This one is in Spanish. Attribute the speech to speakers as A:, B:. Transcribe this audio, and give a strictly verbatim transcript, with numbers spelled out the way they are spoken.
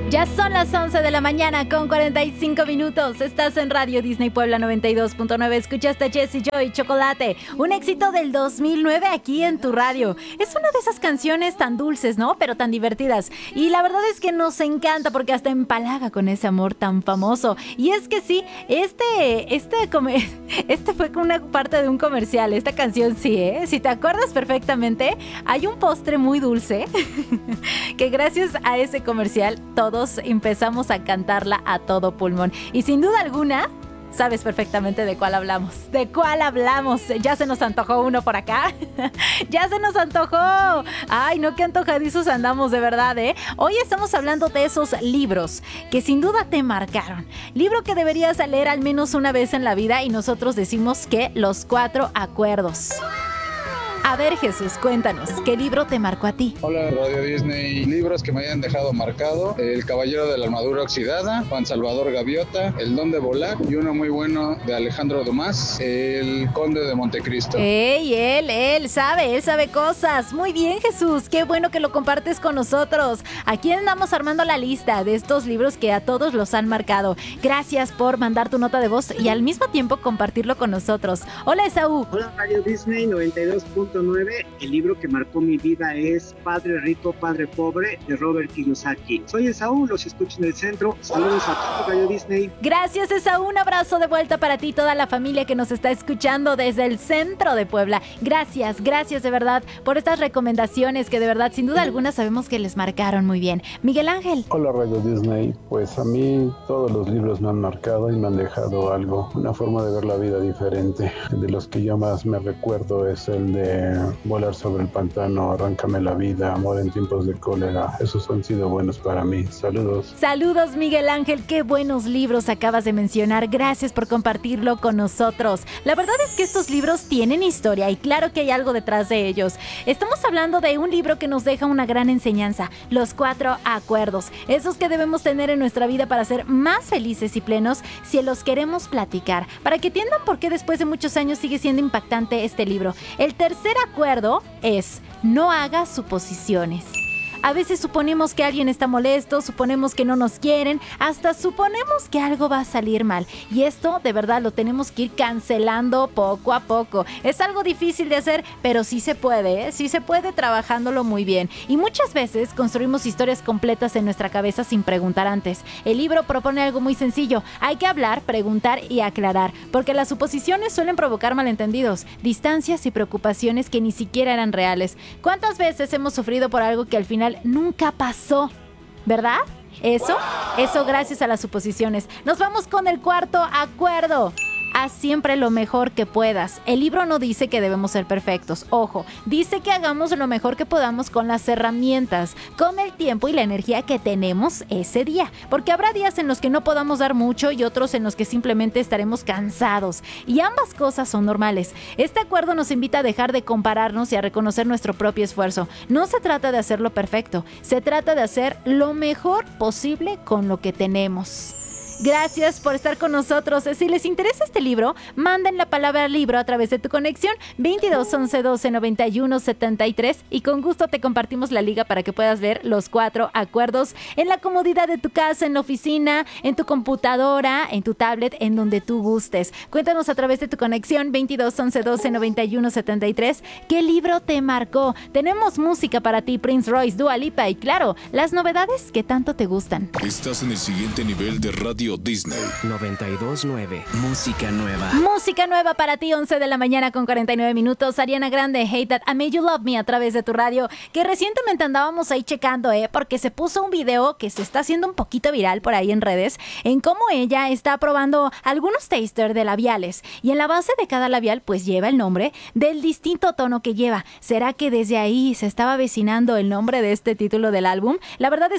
A: Ya son las once de la mañana con cuarenta y cinco minutos. Estás en Radio Disney Puebla noventa y dos punto nueve. Escuchaste a Jessie Joy, Chocolate. Un éxito del dos mil nueve aquí en tu radio. Es una de esas canciones tan dulces, ¿no? Pero tan divertidas. Y la verdad es que nos encanta porque hasta empalaga con ese amor tan famoso. Y es que sí, este, este, este fue una parte de un comercial. Esta canción sí, ¿eh? Si te acuerdas perfectamente, hay un postre muy dulce que gracias a ese comercial todos empezamos a cantarla a todo pulmón. Y sin duda alguna, sabes perfectamente de cuál hablamos. ¿De cuál hablamos? Ya se nos antojó uno por acá. ¡Ya se nos antojó! Ay, no, qué antojadizos andamos de verdad, ¿eh? Hoy estamos hablando de esos libros que sin duda te marcaron. Libro que deberías leer al menos una vez en la vida y nosotros decimos que Los Cuatro Acuerdos. A ver, Jesús, cuéntanos, ¿qué libro te marcó a ti?
B: Hola, Radio Disney. Libros que me hayan dejado marcado: El Caballero de la Armadura Oxidada, Juan Salvador Gaviota, El Don de Volar, y uno muy bueno de Alejandro Dumas, El Conde de Montecristo.
A: ¡Ey, él, él sabe, él sabe cosas! Muy bien, Jesús, qué bueno que lo compartes con nosotros. Aquí andamos armando la lista de estos libros que a todos los han marcado. Gracias por mandar tu nota de voz y al mismo tiempo compartirlo con nosotros. Hola, Esaú.
C: Hola, Radio Disney noventa y dos punto nueve. El libro que marcó mi vida es Padre Rico, Padre Pobre, de Robert Kiyosaki. Soy Esaú, los escucho en el centro. Saludos a todos, Radio Disney.
A: Gracias, Esaú, un abrazo de vuelta para ti y toda la familia que nos está escuchando desde el centro de Puebla. Gracias, gracias de verdad por estas recomendaciones que de verdad, sin duda alguna, sabemos que les marcaron muy bien. Miguel Ángel.
D: Hola, Radio Disney. Pues a mí todos los libros me han marcado y me han dejado algo, una forma de ver la vida diferente. De los que yo más me recuerdo es el de Volar sobre el pantano, Arráncame la vida, Amor en tiempos de cólera. Esos han sido buenos para mí. Saludos.
A: Saludos, Miguel Ángel. Qué buenos libros acabas de mencionar. Gracias por compartirlo con nosotros. La verdad es que estos libros tienen historia y claro que hay algo detrás de ellos. Estamos hablando de un libro que nos deja una gran enseñanza: Los Cuatro Acuerdos. Esos que debemos tener en nuestra vida para ser más felices y plenos si los queremos platicar. Para que entiendan por qué después de muchos años sigue siendo impactante este libro. El tercer acuerdo es: no hagas suposiciones. A veces suponemos que alguien está molesto, suponemos que no nos quieren, hasta suponemos que algo va a salir mal. Y esto de verdad lo tenemos que ir cancelando poco a poco. Es algo difícil de hacer, pero sí se puede, ¿eh? Sí se puede trabajándolo muy bien. Y muchas veces construimos historias completas en nuestra cabeza sin preguntar antes. El libro propone algo muy sencillo: hay que hablar, preguntar y aclarar, porque las suposiciones suelen provocar malentendidos, distancias y preocupaciones que ni siquiera eran reales. ¿Cuántas veces hemos sufrido por algo que al final nunca pasó? ¿Verdad? Eso, eso gracias a las suposiciones. Nos vamos con el cuarto acuerdo: haz siempre lo mejor que puedas. El libro no dice que debemos ser perfectos. Ojo, dice que hagamos lo mejor que podamos con las herramientas, con el tiempo y la energía que tenemos ese día. Porque habrá días en los que no podamos dar mucho y otros en los que simplemente estaremos cansados. Y ambas cosas son normales. Este acuerdo nos invita a dejar de compararnos y a reconocer nuestro propio esfuerzo. No se trata de hacerlo perfecto. Se trata de hacer lo mejor posible con lo que tenemos. Gracias por estar con nosotros. Si les interesa este libro, manden la palabra libro a través de tu conexión veintidós once doce noventa y uno setenta y tres y con gusto te compartimos la liga para que puedas leer Los Cuatro Acuerdos en la comodidad de tu casa, en la oficina, en tu computadora, en tu tablet, en donde tú gustes. Cuéntanos a través de tu conexión veintidós once doce noventa y uno setenta y tres qué libro te marcó. Tenemos música para ti: Prince Royce, Dua Lipa y claro, las novedades que tanto te gustan.
E: Estás en el siguiente nivel de Radio Disney
F: noventa y dos punto nueve. Música nueva.
A: Música nueva para ti, once de la mañana con cuarenta y nueve minutos. Ariana Grande, Hate That I Made You Love Me a través de tu radio, que recientemente andábamos ahí checando, eh, porque se puso un video que se está haciendo un poquito viral por ahí en redes, en cómo ella está probando algunos tasters de labiales. Y en la base de cada labial pues lleva el nombre del distinto tono que lleva. ¿Será que desde ahí se estaba avecinando el nombre de este título del álbum? La verdad es